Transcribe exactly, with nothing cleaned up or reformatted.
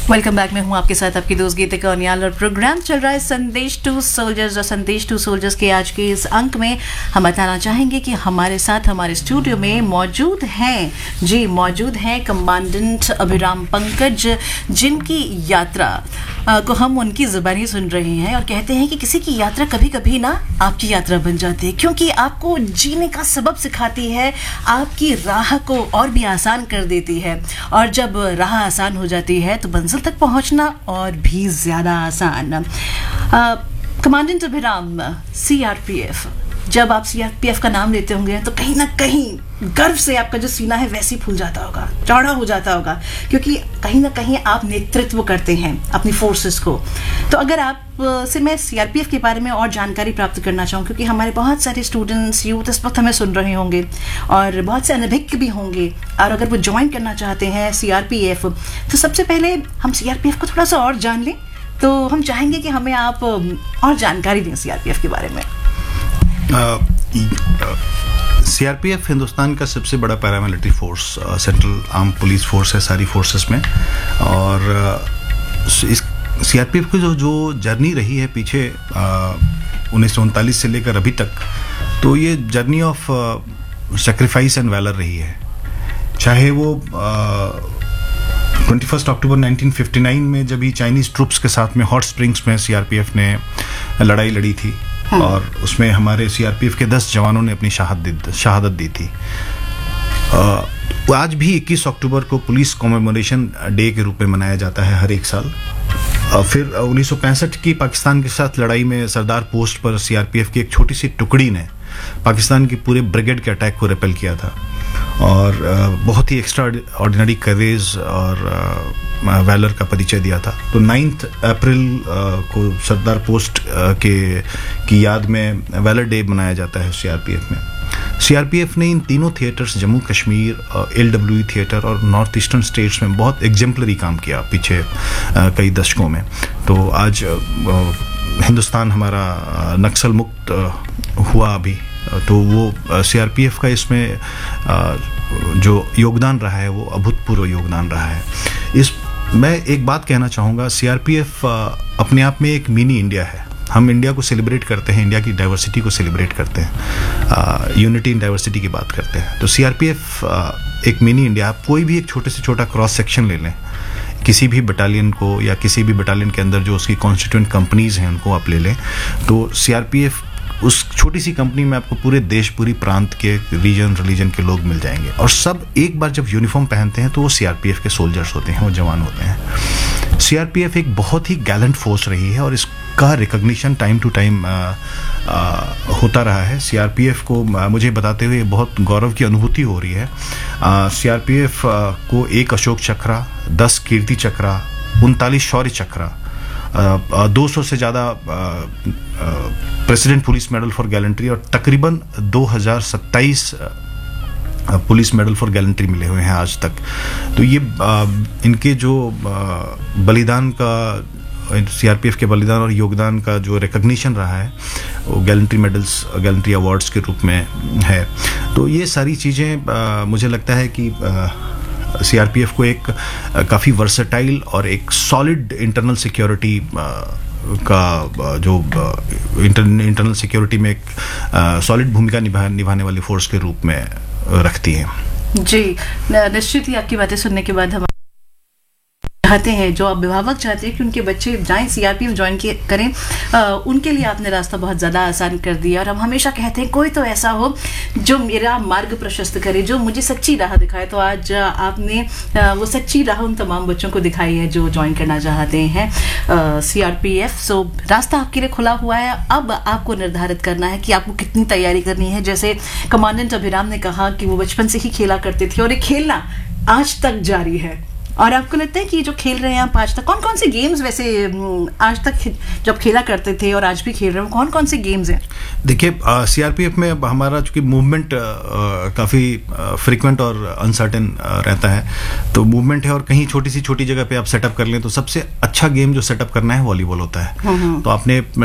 Welcome back. मैं हूं आपके साथ आपकी दोस्त गीतिका अनियाल और प्रोग्राम चल रहा है संदेश टू सोल्जर्स। और संदेश टू सोल्जर्स के आज के इस अंक में हम बताना चाहेंगे कि हमारे साथ हमारे स्टूडियो में मौजूद हैं जी मौजूद हैं कमांडेंट अभिराम पंकज, जिनकी यात्रा को हम उनकी ज़ुबानी सुन रहे हैं और कहते हैं कि किसी की यात्रा कभी कभी ना आपकी यात्रा बन जाती है, क्योंकि आपको जीने का सबक सिखाती है, आपकी राह को और भी आसान कर देती है। और जब राह आसान हो जाती है तो मंजिल तक पहुंचना और भी ज्यादा आसान। कमांडेंट अभिराम, सीआरपीएफ, जब आप सीआरपीएफ का नाम लेते होंगे तो कहीं ना कहीं गर्व से आपका जो सीना है वैसे ही फूल जाता होगा, चौड़ा हो जाता होगा, क्योंकि कहीं ना कहीं आप नेतृत्व करते हैं अपनी फोर्सेस को। तो अगर आप से मैं सीआरपीएफ के बारे में और जानकारी प्राप्त करना चाहूँ, क्योंकि हमारे बहुत सारे स्टूडेंट्स, यूथ इस वक्त हमें सुन रहे होंगे और बहुत से अनभिज्ञ भी होंगे, और अगर वो ज्वाइन करना चाहते हैं सीआरपीएफ, तो सबसे पहले हम सीआरपीएफ को थोड़ा सा और जान लें। तो हम चाहेंगे कि हमें आप और जानकारी दें सीआरपीएफ के बारे में। सीआरपीएफ हिंदुस्तान का सबसे बड़ा paramilitary force, central arm police force है सारी फोर्सेस में। और uh, इस सीआरपीएफ की जो जो जर्नी रही है पीछे उन्नीस सौ उनतालीस से लेकर अभी तक, तो ये journey of sacrifice and valour रही है। चाहे वो twenty first October nineteen fifty nine में जब ही चाइनीज ट्रूप्स के साथ में हॉट स्प्रिंग्स में सीआरपीएफ ने लड़ाई लड़ी थी, और उसमें हमारे सीआरपीएफ के दस जवानों ने अपनी शहादत शहादत दी थी। आज भी इक्कीस अक्टूबर को पुलिस कॉमेमोरेशन डे के रूप में मनाया जाता है हर एक साल। फिर उन्नीस सौ पैंसठ की पाकिस्तान के साथ लड़ाई में सरदार पोस्ट पर सीआरपीएफ की एक छोटी सी टुकड़ी ने पाकिस्तान की पूरे ब्रिगेड के अटैक को रिपेल किया था, और बहुत ही एक्स्ट्रा ऑर्डिनरी करेज और वैलर का परिचय दिया था। तो नाइन्थ अप्रैल को सरदार पोस्ट के की याद में वैलर डे मनाया जाता है सीआरपीएफ में। सीआरपीएफ ने इन तीनों theatres, Jammu Kashmir, LW theatre और नॉर्थ ईस्टर्न स्टेट्स में बहुत एग्जेम्पलरी काम किया पीछे कई दशकों में। तो आज हिंदुस्तान हमारा नक्सल मुक्त हुआ अभी, तो वो सीआरपीएफ का इसमें जो योगदान रहा है वो अभूतपूर्व योगदान रहा है। इस मैं एक बात कहना चाहूँगा, सीआरपीएफ अपने आप में एक मिनी इंडिया है। हम इंडिया को सेलिब्रेट करते हैं, इंडिया की डाइवर्सिटी को सेलिब्रेट करते हैं, यूनिटी इन डाइवर्सिटी की बात करते हैं। तो सीआरपीएफ एक मिनी इंडिया। आप कोई भी एक छोटे से छोटा क्रॉस सेक्शन ले लें, किसी भी बटालियन को या किसी भी बटालियन के अंदर जो उसकी कॉन्स्टिट्यूएंट कंपनीज हैं उनको आप ले लें, तो सीआरपीएफ उस छोटी सी कंपनी में आपको पूरे देश, पूरी प्रांत के रीजन रिलीजन के लोग मिल जाएंगे, और सब एक बार जब यूनिफॉर्म पहनते हैं तो वो सीआरपीएफ के सोल्जर्स होते हैं, वो जवान होते हैं। सीआरपीएफ एक बहुत ही गैलेंट फोर्स रही है और इसका रिकॉग्निशन टाइम टू टाइम होता रहा है। सीआरपीएफ को आ, मुझे बताते हुए बहुत गौरव की अनुभूति हो रही है। सीआरपीएफ को एक अशोक चक्रा, दस कीर्ति चक्रा, उनतालीस शौर्य चक्रा, दो सौ से ज़्यादा president police medal for gallantry और तकरीबन दो हज़ार सत्ताईस पुलिस मेडल फॉर गैलेंट्री मिले हुए हैं आज तक। तो ये आ, इनके जो आ, बलिदान का, सीआरपीएफ के बलिदान और योगदान का जो रिकॉग्निशन रहा है वो गैलेंट्री मेडल्स, गैलेंट्री अवार्ड्स के रूप में है। तो ये सारी चीज़ें मुझे लगता है कि आ, सीआरपीएफ को एक काफ़ी वर्सेटाइल और एक सॉलिड इंटरनल सिक्योरिटी का जो इंटरनल सिक्योरिटी में एक सॉलिड भूमिका निभा निभाने वाली फोर्स के रूप में रखती है। जी, निश्चित ही आपकी बातें सुनने के बाद हम चाहते हैं, जो अभिभावक चाहते हैं कि उनके बच्चे जाएं सीआरपीएफ ज्वाइन करें, आ, उनके लिए आपने रास्ता बहुत ज़्यादा आसान कर दिया। और हम हमेशा कहते हैं कोई तो ऐसा हो जो मेरा मार्ग प्रशस्त करे, जो मुझे सच्ची राह दिखाए। तो आज आपने आ, वो सच्ची राह उन तमाम बच्चों को दिखाई है जो ज्वाइन करना चाहते हैं सीआरपीएफ। सो रास्ता आपके लिए खुला हुआ है। अब आपको निर्धारित करना है कि आपको कितनी तैयारी करनी है। जैसे कमांडेंट अभिराम ने कहा कि वो बचपन से ही खेला करते थे और ये खेलना आज तक जारी है। और आपको लगता है कि जो खेल रहे हैं आप आज तक, कौन कौन से गेम्स वैसे आज तक जब खेला करते थे और आज भी खेल रहे हो, कौन कौन से गेम्स हैं? देखिए, सीआरपीएफ में हमारा चूंकि मूवमेंट काफ़ी फ्रीक्वेंट और अनसर्टेन रहता है, तो मूवमेंट है और कहीं छोटी सी छोटी जगह पे आप सेटअप कर लें, तो सबसे अच्छा गेम जो सेटअप करना है वॉलीबॉल होता है। तो आपने